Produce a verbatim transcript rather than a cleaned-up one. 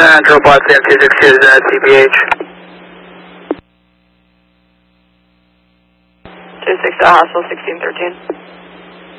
Control Pod Sam two six two is at C B H. two six to Hostel sixteen thirteen.